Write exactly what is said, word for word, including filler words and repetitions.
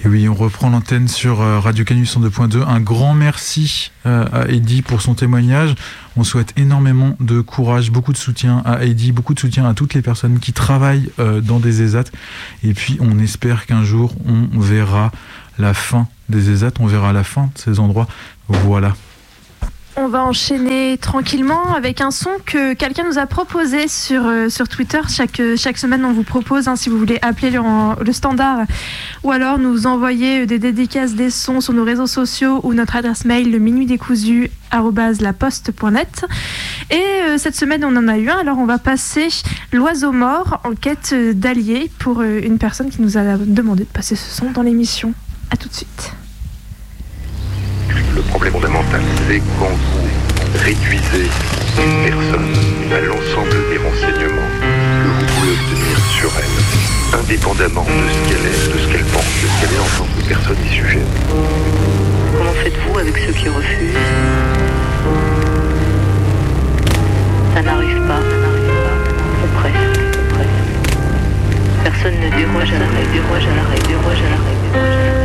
Et oui, on reprend l'antenne sur Radio Canu cent deux point deux. Un grand merci à Heidi pour son témoignage. On souhaite énormément de courage, beaucoup de soutien à Heidi, beaucoup de soutien à toutes les personnes qui travaillent dans des ESAT. Et puis, on espère qu'un jour, on verra la fin des ESAT, on verra la fin de ces endroits. Voilà. On va enchaîner tranquillement avec un son que quelqu'un nous a proposé sur, euh, sur Twitter. Chaque, chaque semaine, on vous propose, hein, si vous voulez appeler le, le standard ou alors nous envoyer des dédicaces, des sons sur nos réseaux sociaux ou notre adresse mail, le minuit décousu arobase laposte point net. Et euh, cette semaine, on en a eu un. Alors, on va passer l'oiseau mort en quête d'alliés pour euh, une personne qui nous a demandé de passer ce son dans l'émission. À tout de suite. Le problème fondamental, c'est quand vous réduisez une personne à l'ensemble des renseignements que vous pouvez obtenir sur elle, indépendamment de ce qu'elle est, de ce qu'elle pense, de ce qu'elle est en tant que personne et sujet. Comment faites-vous avec ceux qui refusent ? Ça n'arrive pas, ça n'arrive pas, ou presque, ou presque. Personne ne déroge à la règle, déroge à la règle, déroge à la règle, déroge à la règle.